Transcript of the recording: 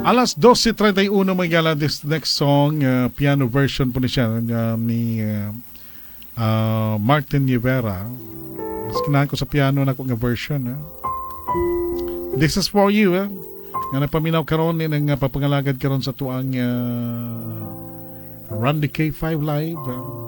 Alas 12:31 magala this next song, piano version po niya ni Martin Rivera. Mas kinahan ko sa piano na kong version. This is for you. Nga nagpaminaw karon ni ng papangalagad karon sa tuang Randy K5 Live.